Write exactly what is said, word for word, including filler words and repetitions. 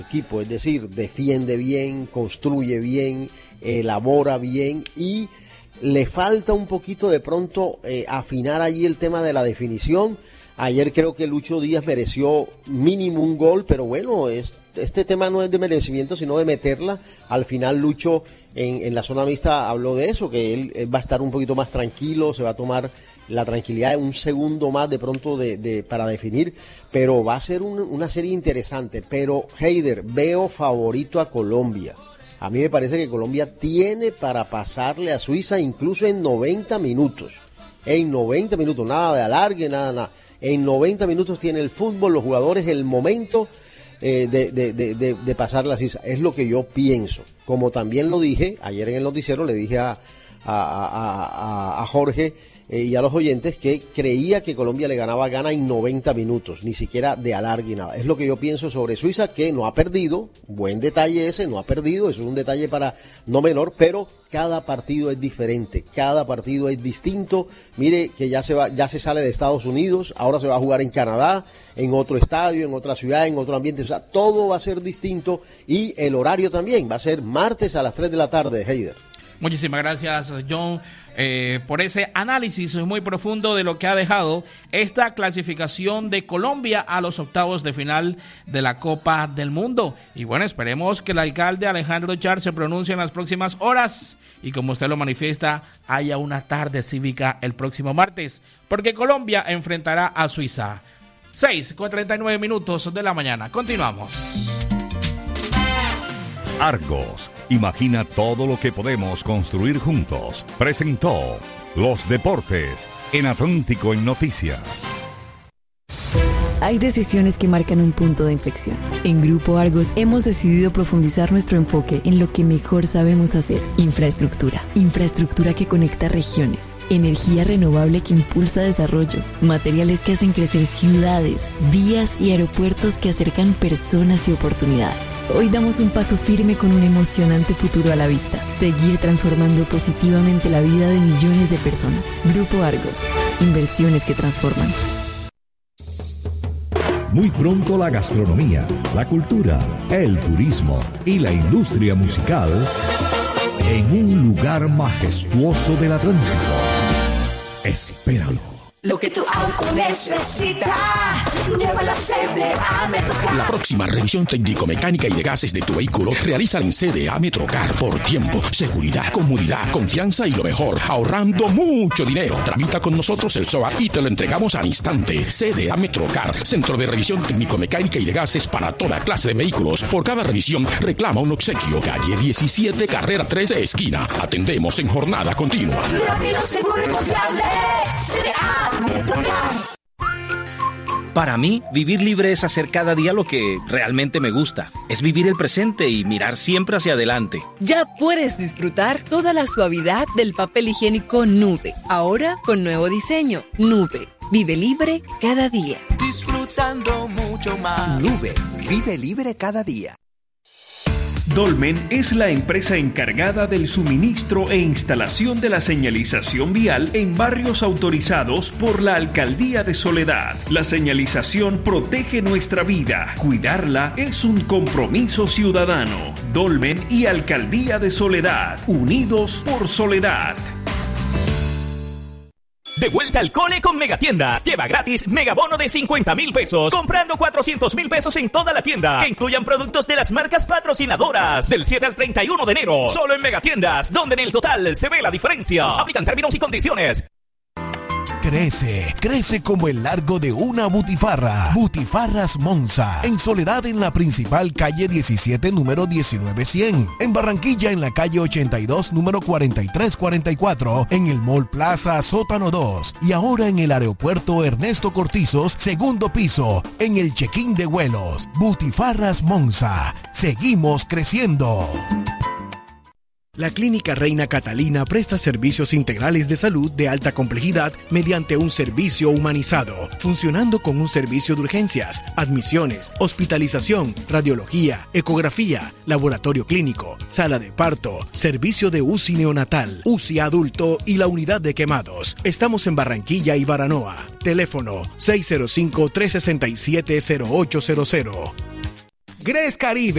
equipo, es decir, defiende bien, construye bien, elabora bien y le falta un poquito de pronto eh, afinar allí el tema de la definición. Ayer creo que Lucho Díaz mereció mínimo un gol, pero bueno, es, este tema no es de merecimiento, sino de meterla. Al final Lucho en, en la zona mixta habló de eso, que él, él va a estar un poquito más tranquilo, se va a tomar la tranquilidad de un segundo más de pronto de, de, para definir, pero va a ser un, una serie interesante. Pero, Heider, veo favorito a Colombia. A mí me parece que Colombia tiene para pasarle a Suiza incluso en noventa minutos. En noventa minutos, nada de alargue, nada, nada. En noventa minutos tiene el fútbol, los jugadores, el momento eh, de, de, de, de, de pasar la Suiza. Es lo que yo pienso. Como también lo dije, ayer en el noticiero le dije a, a, a, a, a Jorge eh, y a los oyentes que creía que Colombia le ganaba gana en noventa minutos, ni siquiera de alargue nada. Es lo que yo pienso sobre Suiza, que no ha perdido, buen detalle ese, no ha perdido, eso es un detalle para no menor, pero cada partido es diferente, cada partido es distinto. Mire que ya se va, ya se sale de Estados Unidos, ahora se va a jugar en Canadá, en otro estadio, en otra ciudad, en otro ambiente, o sea, todo va a ser distinto y el horario también va a ser martes a las tres de la tarde, Heider. Muchísimas gracias, John, eh, por ese análisis muy profundo de lo que ha dejado esta clasificación de Colombia a los octavos de final de la Copa del Mundo. Y bueno, esperemos que el alcalde Alejandro Char se pronuncie en las próximas horas y, como usted lo manifiesta, haya una tarde cívica el próximo martes, porque Colombia enfrentará a Suiza. seis con treinta y nueve minutos de la mañana. Continuamos. Argos, imagina todo lo que podemos construir juntos. Presentó Los Deportes en Atlántico en Noticias. Hay decisiones que marcan un punto de inflexión. En Grupo Argos hemos decidido profundizar nuestro enfoque en lo que mejor sabemos hacer: infraestructura. Infraestructura que conecta regiones, energía renovable que impulsa desarrollo, materiales que hacen crecer ciudades, vías y aeropuertos que acercan personas y oportunidades. Hoy damos un paso firme con un emocionante futuro a la vista: seguir transformando positivamente la vida de millones de personas. Grupo Argos, inversiones que transforman. Muy pronto la gastronomía, la cultura, el turismo y la industria musical en un lugar majestuoso del Atlántico. Espéralo. Lo que tu auto necesita, llévalo a C D A Metrocar. La próxima revisión técnico-mecánica y de gases de tu vehículo realiza en C D A Metrocar por tiempo, seguridad, comodidad, confianza y lo mejor, ahorrando mucho dinero. Tramita con nosotros el S O A y te lo entregamos al instante. C D A Metrocar, centro de revisión técnico-mecánica y de gases para toda clase de vehículos. Por cada revisión reclama un obsequio. Calle diecisiete, carrera trece, esquina. Atendemos en jornada continua. Rápido, seguro y confiable. C D A. Para mí, vivir libre es hacer cada día lo que realmente me gusta. Es vivir el presente y mirar siempre hacia adelante. Ya puedes disfrutar toda la suavidad del papel higiénico Nube. Ahora con nuevo diseño. Nube. Vive libre cada día. Disfrutando mucho más. Nube. Vive libre cada día. Dolmen es la empresa encargada del suministro e instalación de la señalización vial en barrios autorizados por la Alcaldía de Soledad. La señalización protege nuestra vida. Cuidarla es un compromiso ciudadano. Dolmen y Alcaldía de Soledad, unidos por Soledad. De vuelta al cole con Megatiendas. Lleva gratis megabono de cincuenta mil pesos comprando cuatrocientos mil pesos en toda la tienda, que incluyan productos de las marcas patrocinadoras. Del siete al treinta y uno de enero, solo en Megatiendas, donde en el total se ve la diferencia. Aplican términos y condiciones. Crece, crece como el largo de una butifarra. Butifarras Monza. En Soledad, en la principal calle diecisiete, número diecinueve cien. En Barranquilla, en la calle ochenta y dos, número cuarenta y tres cuarenta y cuatro. En el Mall Plaza, sótano dos. Y ahora en el aeropuerto Ernesto Cortizos, segundo piso, en el check-in de vuelos. Butifarras Monza. Seguimos creciendo. La Clínica Reina Catalina presta servicios integrales de salud de alta complejidad mediante un servicio humanizado, funcionando con un servicio de urgencias, admisiones, hospitalización, radiología, ecografía, laboratorio clínico, sala de parto, servicio de U C I neonatal, U C I adulto y la unidad de quemados. Estamos en Barranquilla y Baranoa. Teléfono seis cero cinco, tres seis siete, cero ocho cero cero. Gres Caribe.